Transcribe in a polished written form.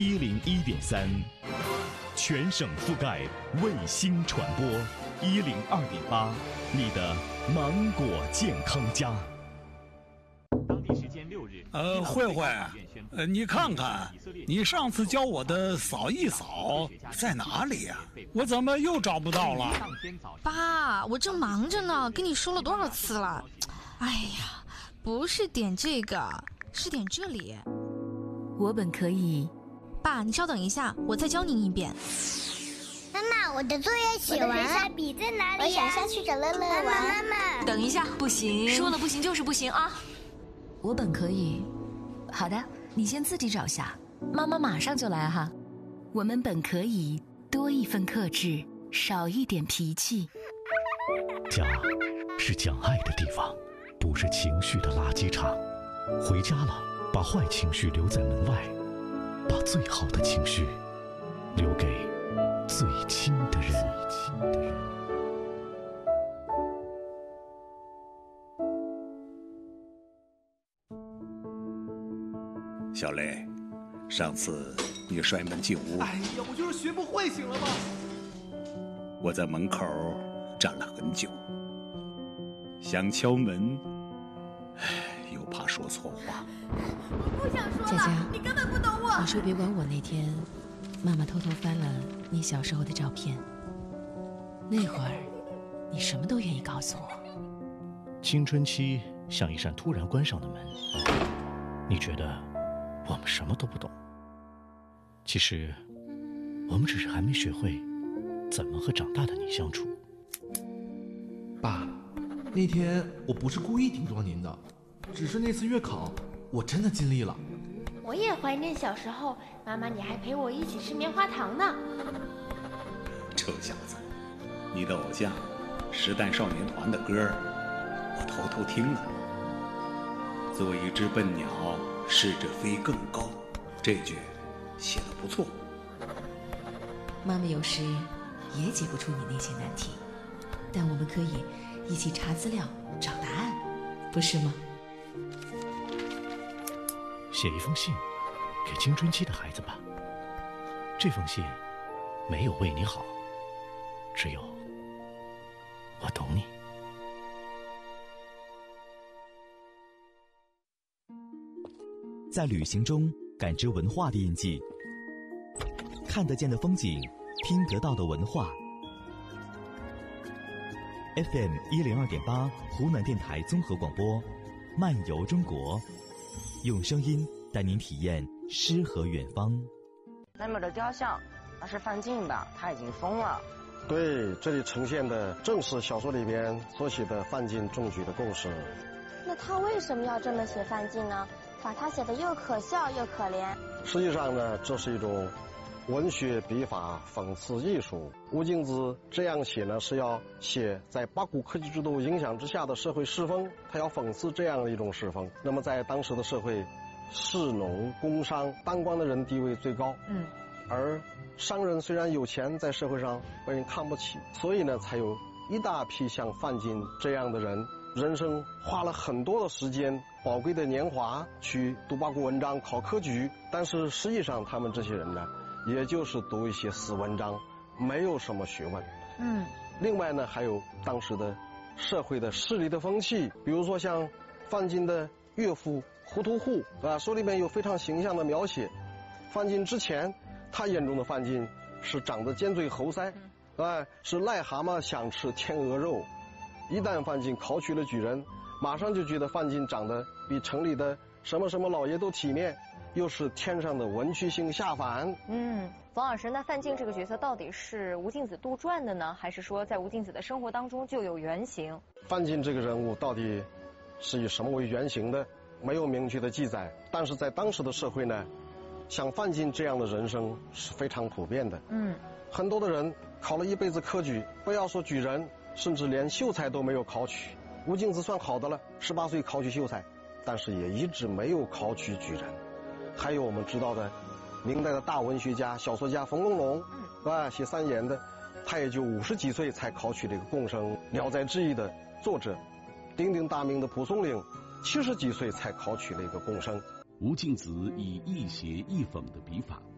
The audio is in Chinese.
101.3，全省覆盖，卫星传播102.8，你的芒果健康家。 当地时间6日， 慧慧，你看看，你上次教我的扫一扫在哪里呀？我怎么又找不到了？ 爸，我正忙着呢，跟你说了多少次了？哎呀，不是点这个，是点这里。 我本可以。 爸，你稍等一下，我再教您一遍。 妈妈，我的作业写完了，笔在哪里？我想下去找乐乐玩。妈妈， 等一下，不行，说了不行就是不行啊！我本可以。好的，你先自己找下，妈妈马上就来哈。我们本可以多一份克制，少一点脾气。 家是讲爱的地方，不是情绪的垃圾场。回家了，把坏情绪留在门外，把最好的情绪留给最亲的人。 小雷，上次你摔门进屋， 哎呀，我就是学不会，行了吗？ 我在门口站了很久，想敲门，又怕说错话。 我不想说了，佳佳，你根本不懂我。 你说别管我那天，妈妈偷偷翻了你小时候的照片，那会儿你什么都愿意告诉我。 青春期像一扇突然关上的门，你觉得我们什么都不懂，其实我们只是还没学会怎么和长大的你相处。 爸，那天我不是故意顶撞您的，只是那次月考我真的尽力了。 我也怀念小时候，妈妈你还陪我一起吃棉花糖呢。 臭小子，你的偶像时代少年团的歌我偷偷听了。做一只笨鸟，试着飞更高，这句写得不错。 妈妈有时也解不出你那些难题，但我们可以一起查资料找答案，不是吗？ 写一封信给青春期的孩子吧，这封信没有为你好，只有我懂你。 在旅行中感知文化的印记，看得见的风景，听得到的文化。FM 102.8湖南电台综合广播，漫游中国，用声音带您体验诗和远方。 那么的雕像，那是范进的，他已经疯了。 对，这里呈现的正是小说里边所写的范进中举的故事。 那他为什么要这么写范进呢？把他写得又可笑又可怜。 实际上呢，这是一种文学笔法讽刺艺术。吴敬梓这样写呢，是要写在八股科技制度影响之下的社会世风，他要讽刺这样的一种世风。那么在当时的社会，士农工商当官的人地位最高，而商人虽然有钱，在社会上被人看不起，所以呢，才有一大批像范进这样的人，人生花了很多的时间，宝贵的年华去读八股文章，考科举，但是实际上他们这些人呢，也就是读一些死文章，没有什么学问。另外呢，还有当时的社会的势力的风气，比如说像范进的岳父胡屠户书里面有非常形象的描写。范进之前，他眼中的范进是长得尖嘴猴腮，是癞蛤蟆想吃天鹅肉。一旦范进考取了举人，马上就觉得范进长得比城里的什么什么老爷都体面，又是天上的文曲星下凡。 冯老师，那范进这个角色到底是吴敬梓杜撰的呢，还是说在吴敬梓的生活当中就有原型？ 范进这个人物到底是以什么为原型的，没有明确的记载。但是在当时的社会呢，像范进这样的人生是非常普遍的。很多的人考了一辈子科举，不要说举人，甚至连秀才都没有考取。吴敬梓算好的了，18岁考取秀才，但是也一直没有考取举人。还有我们知道的明代的大文学家、小说家冯梦龙，写三言的，他也就50几岁才考取这个贡生。《聊斋志异》的作者，鼎鼎大名的蒲松龄，70几岁才考取了一个贡生。 吴敬梓以亦邪亦讽的笔法，